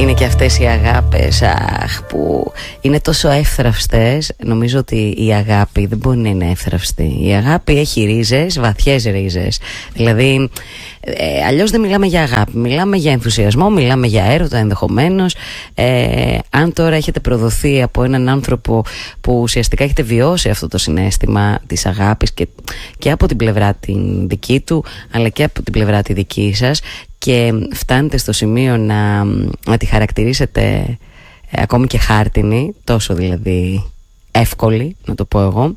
Είναι και αυτές οι αγάπες που είναι τόσο εύθραυστες. Νομίζω ότι η αγάπη δεν μπορεί να είναι εύθραυστη. Η αγάπη έχει ρίζες, βαθιές ρίζες. Δηλαδή αλλιώς δεν μιλάμε για αγάπη. Μιλάμε για ενθουσιασμό, μιλάμε για έρωτα ενδεχομένως. Αν τώρα έχετε προδοθεί από έναν άνθρωπο που ουσιαστικά έχετε βιώσει αυτό το συναίσθημα της αγάπης και από την πλευρά την δική του αλλά και από την πλευρά τη δική σας, και φτάνετε στο σημείο να τη χαρακτηρίσετε ακόμη και χάρτινη, τόσο δηλαδή εύκολη να το πω εγώ,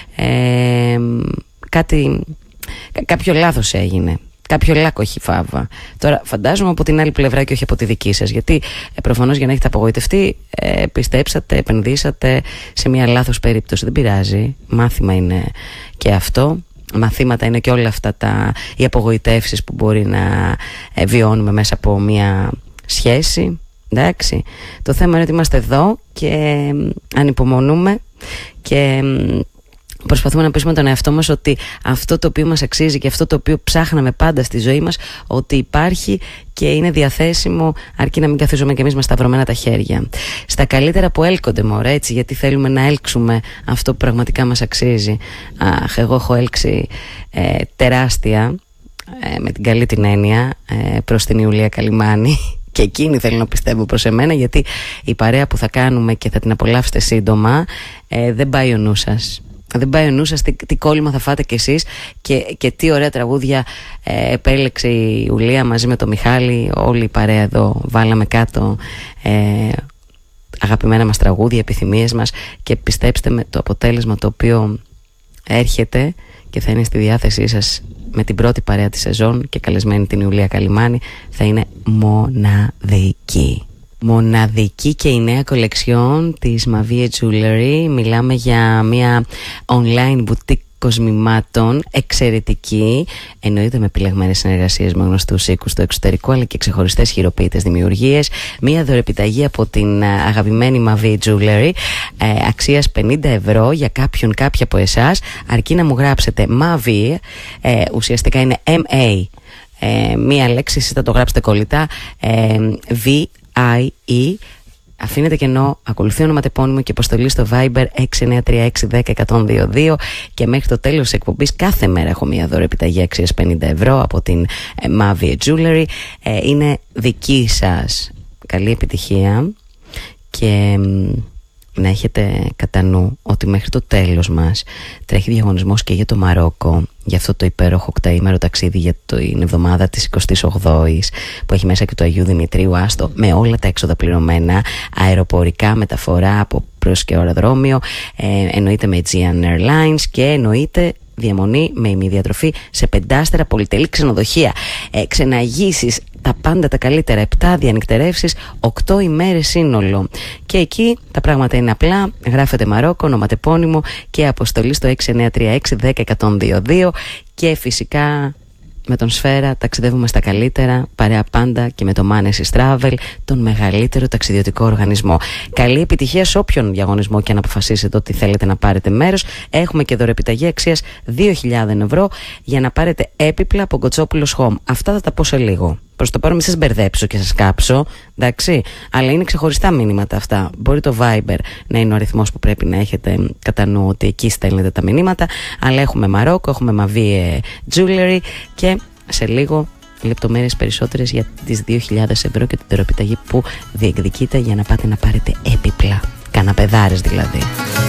κάποιο λάθος έγινε. Κάποιο λάκκο έχει φάβα. Τώρα φαντάζομαι από την άλλη πλευρά και όχι από τη δική σας, γιατί προφανώς για να έχετε απογοητευτεί πιστέψατε, επενδύσατε σε μια λάθος περίπτωση. Δεν πειράζει, μάθημα είναι και αυτό. Μαθήματα είναι και όλα αυτά οι απογοητεύσεις που μπορεί να βιώνουμε μέσα από μια σχέση. Εντάξει. Το θέμα είναι ότι είμαστε εδώ και ανυπομονούμε και προσπαθούμε να πείσουμε τον εαυτό μας ότι αυτό το οποίο μας αξίζει και αυτό το οποίο ψάχναμε πάντα στη ζωή μας, ότι υπάρχει και είναι διαθέσιμο, αρκεί να μην καθίζουμε κι εμείς με σταυρωμένα τα χέρια. Στα καλύτερα που έλκονται, μωρέ, έτσι, γιατί θέλουμε να έλξουμε αυτό που πραγματικά μας αξίζει. Εγώ έχω έλξει τεράστια, με την καλή την έννοια, προς την Ιουλία Καλυμάνη. Και εκείνη θέλω να πιστεύω προς εμένα, γιατί η παρέα που θα κάνουμε και θα την απολαύσετε σύντομα, δεν πάει ο νου σας. Δεν πάει ο νου σας τι κόλλημα θα φάτε κι εσείς και τι ωραία τραγούδια επέλεξε η Ιουλία μαζί με τον Μιχάλη. Όλη η παρέα εδώ βάλαμε κάτω αγαπημένα μας τραγούδια, επιθυμίες μας, και πιστέψτε με, το αποτέλεσμα το οποίο έρχεται και θα είναι στη διάθεσή σας με την πρώτη παρέα της σεζόν και καλεσμένη την Ιουλία Καλυμάνη θα είναι μοναδική. Μοναδική και η νέα κολεξιόν της Mavie Jewelry. Μιλάμε για μια online boutique κοσμημάτων εξαιρετική, εννοείται με επιλεγμένες συνεργασίες με γνωστούς οίκους στο εξωτερικό αλλά και ξεχωριστές χειροποίητες δημιουργίες. Μια δωρεπιταγή από την αγαπημένη Mavie Jewelry αξίας 50 ευρώ για κάποιον κάποια από εσάς, αρκεί να μου γράψετε Mavie, ουσιαστικά είναι MA, μία λέξη, εσείς θα το γράψετε κολλητά, VIE, αφήνετε κενό, ακολουθεί ονοματεπώνυμο και αποστολή στο Viber 6936101022, και μέχρι το τέλος της εκπομπής κάθε μέρα έχω μια δωρεπιταγή αξίας 50 ευρώ από την Mavie Jewelry. Είναι δική σας. Καλή επιτυχία και να έχετε κατά νου ότι μέχρι το τέλος μας τρέχει διαγωνισμός και για το Μαρόκο, για αυτό το υπέροχο οκταήμερο ταξίδι για την εβδομάδα της 28ης που έχει μέσα και το Αγίου Δημητρίου Άστο, με όλα τα έξοδα πληρωμένα, αεροπορικά, μεταφορά από προς και αεροδρόμιο, εννοείται με Aegean Airlines και εννοείται διαμονή με ημιδιατροφή σε 5 πολυτελή ξενοδοχεία, ξεναγήσεις, τα πάντα τα καλύτερα, 7 διανυκτερεύσεις, 8 ημέρες σύνολο. Και εκεί τα πράγματα είναι απλά, γράφετε Μαρόκο, ονοματεπώνυμο και αποστολή στο 6936101022, και φυσικά με τον Σφαίρα ταξιδεύουμε στα καλύτερα, παρέα πάντα και με το Manesis Travel, τον μεγαλύτερο ταξιδιωτικό οργανισμό. Καλή επιτυχία σε όποιον διαγωνισμό και αν αποφασίσετε ότι θέλετε να πάρετε μέρος. Έχουμε και δωρεπιταγή αξίας 2.000 ευρώ για να πάρετε έπιπλα από Κοτσόπουλος Home. Αυτά θα τα πω σε λίγο. Προς το παρόν μην σας μπερδέψω και σας κάψω, εντάξει, αλλά είναι ξεχωριστά μηνύματα αυτά. Μπορεί το Viber να είναι ο αριθμός που πρέπει να έχετε κατά νου, ότι εκεί στέλνετε τα μηνύματα, αλλά έχουμε Μαρόκο, έχουμε Mavie Jewelry και σε λίγο λεπτομέρειες περισσότερες για τις 2.000 ευρώ και την δωρεπιταγή που διεκδικείτε για να πάτε να πάρετε έπιπλα, καναπεδάρες δηλαδή.